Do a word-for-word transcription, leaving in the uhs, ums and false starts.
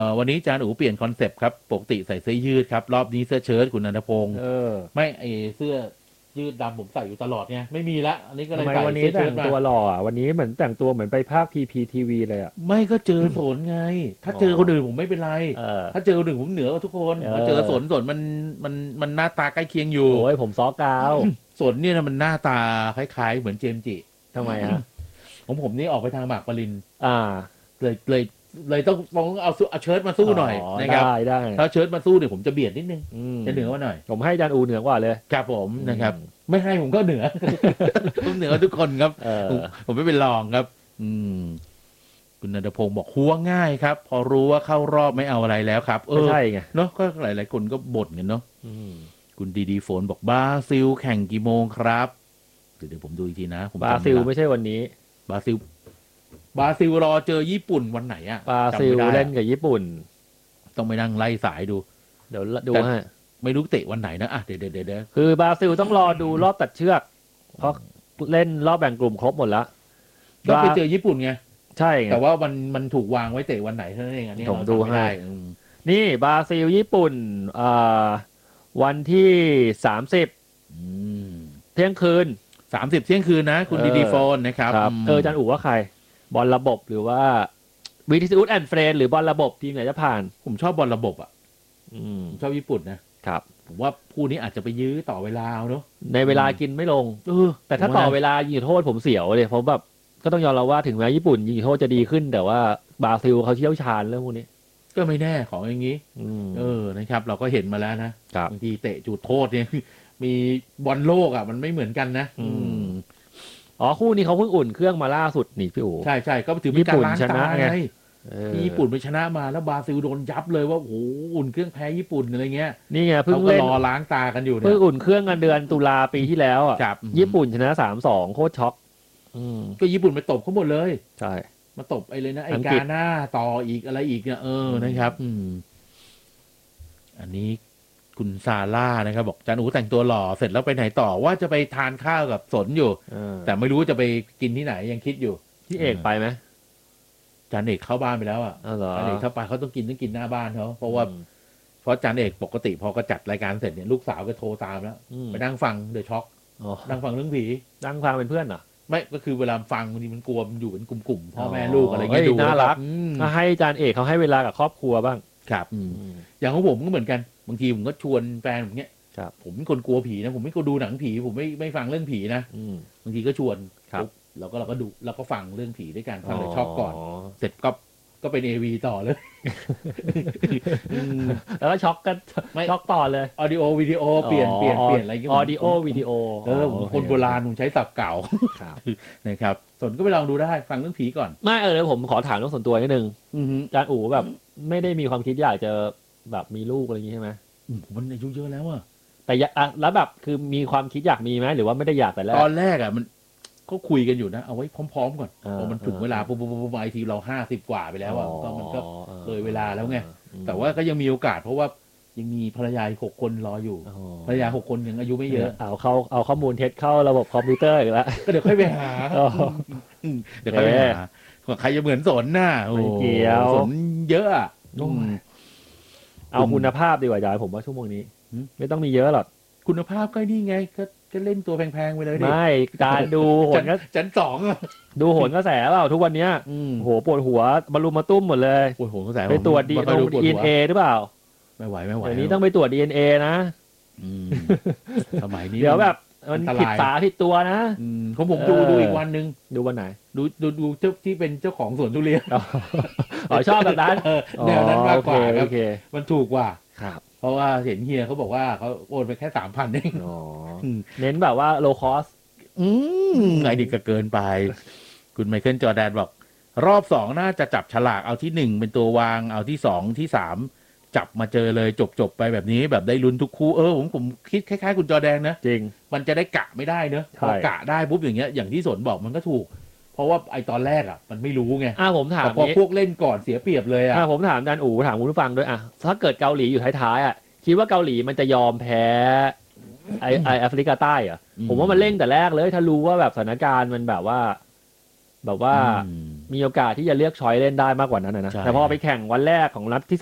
เอ่อวันนี้อาจารย์อู๋เปลี่ยนคอนเซปต์ครับปกติใส่เสื้อยืดครับรอบนี้เสื้อเชิ้ตคุณนันทพงศ์เออไม่ไอเสื้อยืดดำผมใส่อยู่ตลอดเนี่ยไม่มีละอันนี้ก็เลทำไมยใส่วันนี้เสื้อแต่งเชิ้ตมาตัวหล่ออ่ะวันนี้เหมือนแต่งตัวเหมือนไปภาคพีพีทีวีเลยอ่ะไม่ก็เจอสนไง ถ้าเจอคนอื่นผมไม่เป็นไรเออถ้าเจอคนอื่นผมเหนือกว่าทุกคนเออมาเจอสนสนมันมันมันหน้าตาใกล้เคียงอยู่โอ้ยผมซอกาวสนเนี่ยนะมันหน้าตาคล้ายๆเหมือนเจมส์จิทำไมฮะของผมนี่ออกไปทางหมากปรินอ่าเลยเลยเลยต้องต้องเอาเอาเชิ้ตมาสู้หน่อยนะครับได้ได้ถ้าเชิ้ตมาสู้เนี่ยผมจะเบียดนิดนึงอืมจะเหนือกว่าหน่อยผมให้อาจารย์อูเหนือกว่าเลยครับผมนะครับอืมไม่ให้ผมก็เหนือ ผมเหนือทุกคนครับเออผมผมไม่เป็นรองครับ อืม คุณนันทพงศ์บอกหัวง่ายครับ พอรู้ว่าเข้ารอบไม่เอาอะไรแล้วครับ เอไม่อใช่ไงเนาะก็หลายๆคนก็บ่นกันเนาะอืมคุณดีดีโฟนบอกบราซิลแข่งกี่โมงครับเดี๋ยวเดี๋ยวผมดูอีกทีนะผมบราซิลจำไม่ใช่วันนี้บราซิลบราซิลรอเจอญี่ปุ่นวันไหนอะบราซิลจำไม่ได้เล่นกับญี่ปุ่นต้องไปนั่งไล่สายดูเดี๋ยวดูให้ไม่รู้เตะวันไหนนะอ่ะเดี๋ยวเดี๋ยวเดี๋ยวคือบราซิลต้องรอดูรอบตัดเชือก เพราะเล่นรอบแบ่งกลุ่มครบหมดแล้วก็ไปเจอญี่ปุ่นไงใช่ไงแต่ว่ามันมันถูกวางไว้เตะวันไหนเท่านั้นเองอันนี้ผมเราดูจำไม่ได้ให้อืมนี่บราซิลญี่ปุ่นอ่าวันที่สามสิบอืมเที่ยงคืนสามสิบเที่ยงคืนนะ คุณเออดีดีโฟนนะครับครับมเอออาจารย์อู๋ว่าใคร บอลระบบหรือว่าวิทิอุสแอนด์เฟรนหรือบอลระบบทีมไหนจะผ่านผมชอบบอลระบบอ่ะอืมผมชอบญี่ปุ่นนะครับ ผมว่าคู่นี้อาจจะไปยื้อต่อเวลาเอาเนอะในเวลากินไม่ลงเออแต่ถ้าต่อเวลายิงโทษผมเสียวเลยเพราะแบบก็ต้องยอมรับว่าถึงแม้ญี่ปุ่นยิงโทษจะดีขึ้น แต่ว่าบราซิลเขาเชี่ยวชาญเรื่องพวกนี้ก็ไม่แน่ของอย่างนี้อืมเออนะครับ เราก็เห็นมาแล้วนะครับ บางทีเตะจุดโทษเนี่ย มีบอลโลกอ่ะ มันไม่เหมือนกันนะอืมอืมอ๋อคู่นี้เขาเพิ่งอุ่นเครื่องมาล่าสุดนี่พี่อู๋ใช่ใช่ก็ถือเป็นการล้างญี่ปุ่นชนะตาไงไงเออที่ญี่ปุ่นไปชนะมาแล้วบราซิลโดนยับเลยว่าโอ้โหอุ่นเครื่องแพ้ญี่ปุ่นอะไรเงี้ยนี่ไงเพิ่เขางก็เล่นรอล้างตากันอยู่เนี่เพิ่งยอุ่นเครื่องกันเดือนตุลาปีที่แล้วอ่ะครับญี่ปุ่นชนะสามสองโคตรช็อกอืมก็ญี่ปุ่นไปตบเขาหมดเลยใช่มาตบไอ้เลยนะไอ้อังกฤษกาหน้าต่ออีกอะไรอีกเนี่ยเออนะครับ อืม อันนี้คุณซาร่านะครับ บอกจานูแต่งตัวหล่อเสร็จแล้วไปไหนต่อว่าจะไปทานข้าวกับสนอยู่เออแต่ไม่รู้จะไปกินที่ไหนยังคิดอยู่พี่เอกไปไหมจานเอกเข้าบ้านไปแล้วอ่ะอ๋อเหรอจานเอกถ้าไปเขาต้องกินต้องกินหน้าบ้านเขาเพราะว่าอืมเพราะจานเอกปกติพอก็จัดรายการเสร็จเนี่ยลูกสาวก็โทรตามแล้วอืมไปนั่งฟังเดอะช็อคอ๋อนั่งฟังเรื่องผีนั่งฟังเป็นเพื่อนเหรอไม่ก็คือเวลาฟังบางทีมันกลัวมันอยู่เป็นกลุ่มๆพ่อแม่อ๋อลูกอะไรเงี้ยเฮ้ยดูน่ารักอืมถ้าให้อาจารย์เอกเขาให้เวลากับครอบครัวบ้างครับอืมอืมอย่างของผมก็เหมือนกันบางทีผมก็ชวนแฟนผมเนี้ยครับผมเป็นคนกลัวผีนะผมไม่ก็ดูหนังผีผมไม่ไม่ฟังเรื่องผีนะอืมบางทีก็ชวนครับปุ๊เราก็เราก็ดูเราก็ฟังเรื่องผีด้วยกันฟังเลยชอบก่อน เสร็จก็ก็เป็นเอวีต่อเลยอืมแล้วก็ช็อกกันไม่ช็อกต่อเลยออดิโอวิดีโอเปลี่ยนเปลี่ยนเปลี่ยนอะไรอย่างเงี้ยออดิโอวิดีโอเออผมคนโบราณผมใช้ศัพท์เก่าครับนะครับส่วนก็ไปลองดูได้ฟังเรื่องผีก่อนไม่เออเดี๋ยวผมขอถามเรื่องส่วนตัวนิดนึงอือฮึอาจารย์อู๋แบบไม่ได้มีความคิดอยากจะแบบมีลูกอะไรอย่างงี้ใช่ไหมอืมมันอายุเยอะแล้วอะแต่อยากอ่ะแล้วแบบคือมีความคิดอยากมีไหมหรือว่าไม่ได้อยากแต่แรกตอนแรกอะมันก็คุยกันอยู่นะ เอาไว้พร้อมๆก่อนอ่าพอมันถึงเวลาปุ๊บปุ๊บปุ๊บปุ๊บไอทีเราห้าสิบกว่าไปแล้วอะก็มันก็ เลยเวลาแล้วไงอืมแต่ว่าก็ยังมีโอกาส เพราะว่ายังมีภรรยาอีกหกคนรออยู่อ๋อภรรยาหกคนยังอายุไม่เยอะเอาเข้าเอาข้อมูลเท็จเข้าระบบคอมพิวเตอร์อีกแล้วก็เดี๋ยวค่อยไปหาอ๋อมเดี๋ยวค่อยไปหาใครจะเหมือนสนน่ะโอ้ไม่เกี่ยวสนเยอะอะโอ้ยอืมเอาคุณภาพดีกว่าอาจารย์ผมว่าชั่วโมงนี้หืมไม่ต้องมีเยอะหรอกคุณภาพก็นี่ไงก็ก็เล่นตัวแพงๆไปเลยดิไม่การดูโหจันนก็จันสองอะดูโหนกระแสเปล่าทุกวันเนี้ยอืมโหปวดหัวบรรลุมมาตุ้มหมดเลยปวดหัวเขาใส่ไปตรวจดีไม่ค่อยลรู้งปวดดีหัเอ็นวเอหรือเปล่าไม่ไหวไม่ไหวเดี๋ยวนี้ต้องไปตรวจ ดี เอ็น เอ นะอืมสมัยนี้เดี๋ยวแบบมันอันตรายผิดฝาผิดตัวนะอืมของผมดูเออดูอีกวันหนึ่งดูวันไหนดูดูดูเจ้าที่เป็นเจ้าของสวนทุเรียนอ๋ออ๋อชอบแบบนั้นเออแนวนั้นมากกว่าอ๋อครัโอบ เคมันถูกกว่าครับเพราะว่าเห็นเฮียเขาบอกว่าเขาโอนไปแค่สามพันเองอ๋ออืมเน้นแบบว่า low cost อืมไอ้นี่ก็เกินไป คุณไมเคิลจอร์แดนบอก รอบสองน่าจะจับฉลากเอาที่หนึ่งเป็นตัววางเอาที่สองที่สามจับมาเจอเลยจบจบไปแบบนี้แบบได้ลุ้นทุกคู่เออผมผมคิดคล้ายๆคุณจอร์แดนนะจริงมันจะได้กะไม่ได้เนอะใช่พอกะได้ปุ๊บอย่างเงี้ยอย่างที่สนบอกมันก็ถูก เพราะว่าไอ้ตอนแรกอ่ะ มันไม่รู้ไงอ่ะผมถามแต่พอนี้พวกเล่นก่อนเสียเปรียบเลยอ่ะอ่ะผมถามอาจารย์อู๋ถามคุณผู้ฟังด้วยอ่ะถ้าเกิดเกาหลีอยู่ท้ายๆอ่ะคิดว่าเกาหลีมันจะยอมแพ้ไอไอแอฟริกาใต้เหรอผมว่ามันเร่งแต่แรกเลยถ้ารู้ว่าแบบสถานการณ์มันแบบว่าแบบว่าอืมมีโอกาสที่จะเลือกช้อยเล่นได้มากกว่านั้นนะนะใช่แต่พอไปแข่งวันแรกของนัดที่